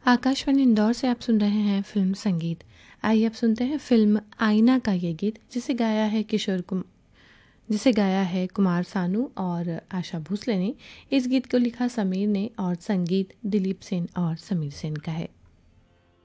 आकाशवाणी इंदौर से आप सुन रहे हैं फिल्म संगीत। आइए अब सुनते हैं फिल्म आईना का ये गीत, जिसे गाया है कुमार सानू और आशा भोसले ने। इस गीत को लिखा समीर ने और संगीत दिलीप सेन और समीर सेन का है।